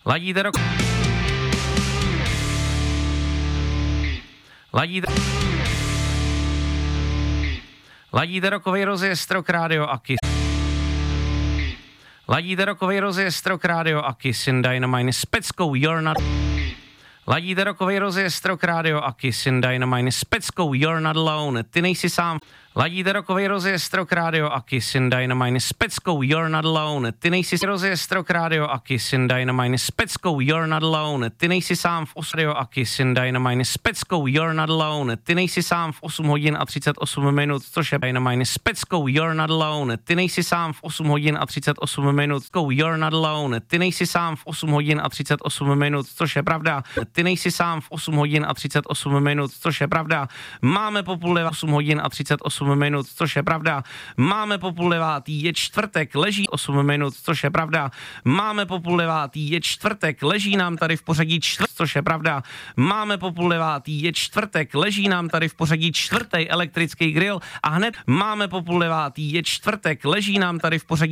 Ladíte rok. Ladíte rokovej rozjezd Rock Radio a Kiss. Ladíte rokovej rozjezd Rock Radio a Kiss in Dynamite s peckou You're Not. Ladíte rokovej rozjezd Rock Radio a Kiss in Dynamite s peckou You're Not Alone. Ty nejsi sám. Ladíte rokovej rozjezd Rock Radio a Kiss in Dynamite s peckou You're Not Alone. Ty nejsi rozjezd Rock Radio a Kiss in Dynamite s peckou You're Not Alone. Ty nejsi sám v 8 Radio a Kiss in Dynamite s peckou You're Not Alone. Ty nejsi sám v 8 hodin a 38 minut, což je Dynamite s peckou You're Not Alone. Ty nejsi sám v 8 hodin a 38 minut, You're Not Alone. Ty nejsi sám v 8 hodin a 38 minut, což je pravda. Ty nejsi sám v 8 hodin a 38 minut, což je pravda. Máme po půl 8 hodin a 38 minut, což je pravda. Máme po půl 9, je čtvrtek, leží 8 minut, což je pravda. Máme po půl 9, je čtvrtek, leží nám tady v pořadí což je pravda. Máme po půl 9, je čtvrtek, leží nám tady v pořadí čtvrtý elektrický grill a hned máme po půl 9, je čtvrtek, leží nám tady v pořadí